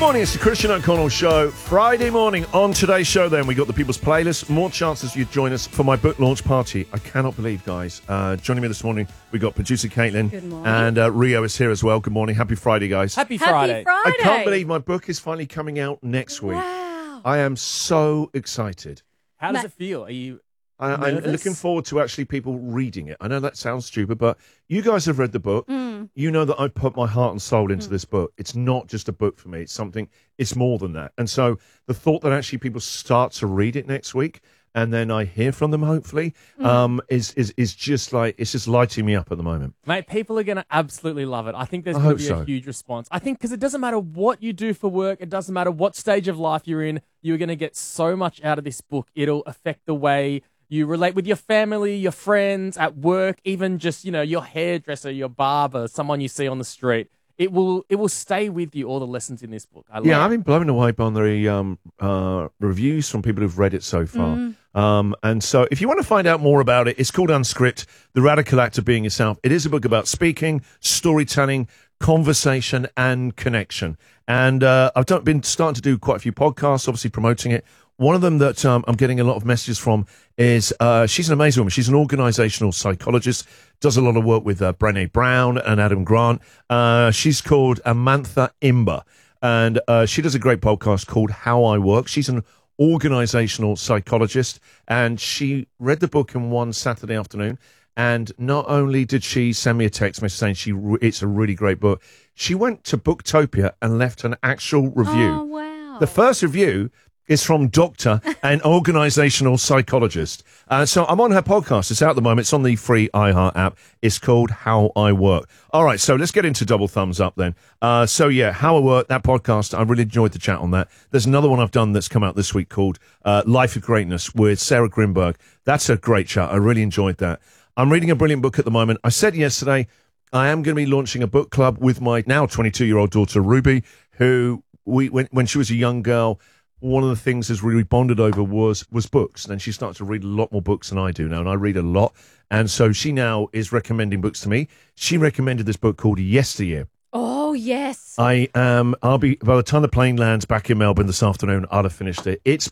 morning, it's the Christian O'Connell Show. Friday morning. On today's show, then, we got the People's Playlist. More chances you'd join us for my book launch party. I cannot believe, guys. Joining me this morning, we got producer Caitlin. Good morning. And Rio is here as well. Good morning. Happy Friday, guys. Happy Friday. I can't believe my book is finally coming out next week. Wow. I am so excited. How does it feel? Are you I'm nervous? looking forward to actually people reading it. I know that sounds stupid, but you guys have read the book. You know that I put my heart and soul into this book. It's not just a book for me. It's more than that. And so the thought that actually people start to read it next week and then I hear from them, hopefully, is just like, it's just lighting me up at the moment. Mate, people are going to absolutely love it. I think there's going to be a huge response. I think because it doesn't matter what you do for work, it doesn't matter what stage of life you're in, you're going to get so much out of this book. It'll affect the way you relate with your family, your friends, at work, even just, your hairdresser, your barber, someone you see on the street. It will stay with you, all the lessons in this book. I've been blown away by the reviews from people who've read it so far. And so if you want to find out more about it, it's called Unscript, The Radical Act of Being Yourself. It is a book about speaking, storytelling, conversation, and connection. And I've been starting to do quite a few podcasts, obviously promoting it. One of them that I'm getting a lot of messages from is she's an amazing woman. She's an organizational psychologist, does a lot of work with Brené Brown and Adam Grant. She's called Amantha Imber, and she does a great podcast called How I Work. She's an organizational psychologist, and she read the book in one Saturday afternoon. And not only did she send me a text message saying it's a really great book, she went to Booktopia and left an actual review. Oh, wow. The first review is from Doctor, an organizational psychologist. So I'm on her podcast. It's out at the moment. It's on the free iHeart app. It's called How I Work. All right, so let's get into Double Thumbs Up then. How I Work, that podcast, I really enjoyed the chat on that. There's another one I've done that's come out this week called Life of Greatness with Sarah Grimberg. That's a great chat. I really enjoyed that. I'm reading a brilliant book at the moment. I said yesterday I am going to be launching a book club with my now 22-year-old daughter, Ruby, who when she was a young girl, one of the things as we bonded over was books. And then she started to read a lot more books than I do now, and I read a lot. And so she now is recommending books to me. She recommended this book called Yesteryear. Oh, yes. I'll be, by the time the plane lands back in Melbourne this afternoon, I'll have finished it. It's